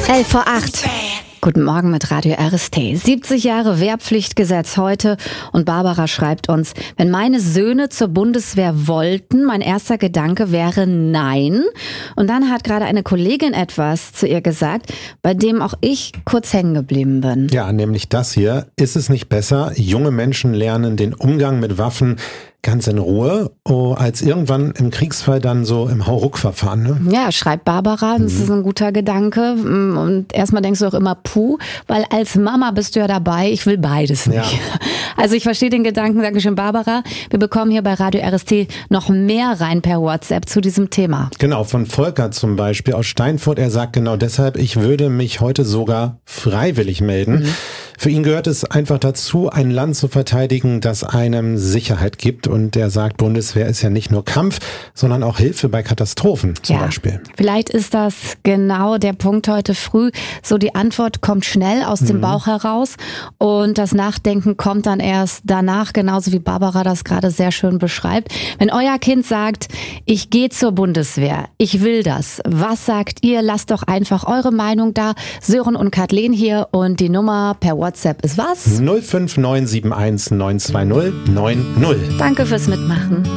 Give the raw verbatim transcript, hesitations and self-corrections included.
elf vor acht. Guten Morgen mit Radio R S T. siebzig Jahre Wehrpflichtgesetz heute und Barbara schreibt uns, wenn meine Söhne zur Bundeswehr wollten, mein erster Gedanke wäre nein. Und dann hat gerade eine Kollegin etwas zu ihr gesagt, bei dem auch ich kurz hängen geblieben bin. Ja, nämlich das hier. Ist es nicht besser, junge Menschen lernen den Umgang mit Waffen ganz in Ruhe, oh, als irgendwann im Kriegsfall dann so im Hauruck-Verfahren, ne? Ja, schreibt Barbara, das ist ein guter Gedanke. Und erstmal denkst du auch immer, puh, weil als Mama bist du ja dabei, ich will beides nicht. Ja. Also ich verstehe den Gedanken, Dankeschön Barbara. Wir bekommen hier bei Radio R S T noch mehr rein per WhatsApp zu diesem Thema. Genau, von Volker zum Beispiel aus Steinfurt. Er sagt genau deshalb, ich würde mich heute sogar freiwillig melden. Mhm. Für ihn gehört es einfach dazu, ein Land zu verteidigen, das einem Sicherheit gibt. Und er sagt, Bundeswehr ist ja nicht nur Kampf, sondern auch Hilfe bei Katastrophen zum ja, Beispiel. Vielleicht ist das genau der Punkt heute früh. So die Antwort kommt schnell aus dem mhm. Bauch heraus und das Nachdenken kommt dann erst danach, genauso wie Barbara das gerade sehr schön beschreibt. Wenn euer Kind sagt, ich gehe zur Bundeswehr, ich will das, was sagt ihr? Lasst doch einfach eure Meinung da. Sören und Kathleen hier und die Nummer per WhatsApp ist was? null fünf neun sieben eins neun zwei null neun null. Danke fürs Mitmachen.